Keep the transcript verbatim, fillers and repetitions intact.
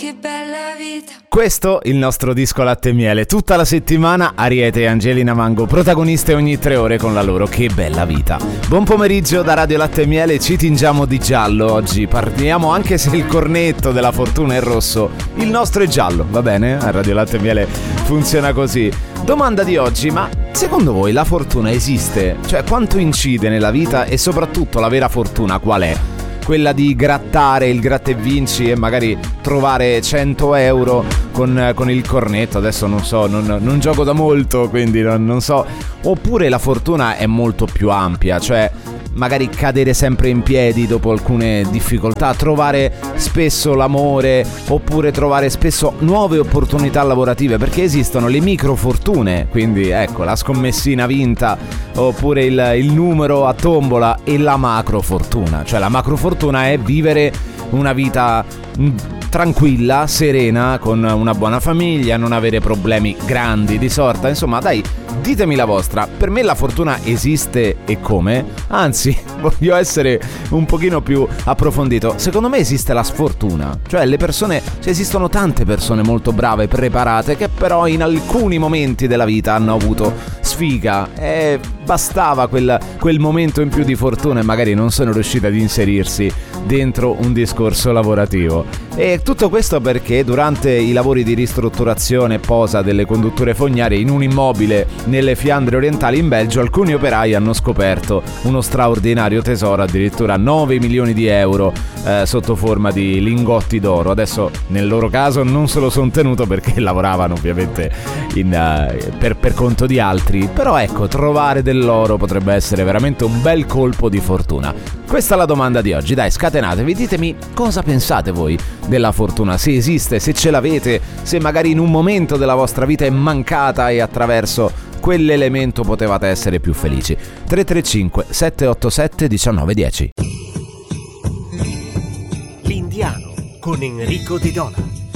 che bella vita. Questo il nostro disco Latte e Miele. Tutta la settimana Ariete e Angelina Mango, protagoniste ogni tre ore con la loro Che bella vita. Buon pomeriggio da Radio Latte e Miele, ci tingiamo di giallo oggi. Parliamo, anche se il cornetto della fortuna è rosso, il nostro è giallo, va bene? A Radio Latte e Miele funziona così. Domanda di oggi, ma secondo voi la fortuna esiste? Cioè, quanto incide nella vita e soprattutto la vera fortuna qual è? Quella di grattare il gratta e vinci e magari trovare cento euro con, con il cornetto. Adesso non so, non, non gioco da molto, quindi non, non so. Oppure la fortuna è molto più ampia, cioè magari cadere sempre in piedi dopo alcune difficoltà, trovare spesso l'amore, oppure trovare spesso nuove opportunità lavorative, perché esistono le microfortune, quindi ecco la scommessina vinta, oppure il, il numero a tombola, e la macrofortuna. Cioè la macrofortuna è vivere una vita tranquilla, serena, con una buona famiglia, non avere problemi grandi di sorta. Insomma, dai, ditemi la vostra. Per me la fortuna esiste, e come? Anzi, voglio essere un pochino più approfondito. Secondo me esiste la sfortuna. Cioè le persone, cioè esistono tante persone molto brave e preparate che però in alcuni momenti della vita hanno avuto sfiga e bastava quel, quel momento in più di fortuna e magari non sono riusciti ad inserirsi dentro un discorso lavorativo. E tutto questo perché durante i lavori di ristrutturazione e posa delle condutture fognarie in un immobile nelle Fiandre orientali in Belgio, alcuni operai hanno scoperto uno straordinario tesoro, addirittura nove milioni di euro eh, sotto forma di lingotti d'oro. Adesso nel loro caso non se lo sono tenuto perché lavoravano ovviamente in, uh, per, per conto di altri, però ecco, trovare dell'oro potrebbe essere veramente un bel colpo di fortuna. Questa è la domanda di oggi, dai, scatenatevi, ditemi cosa pensate voi della fortuna, se esiste, se ce l'avete, se magari in un momento della vostra vita è mancata e attraverso quell'elemento potevate essere più felici. Tre tre cinque sette otto sette uno nove uno zero. L'Indiano con Enrico Di Dona.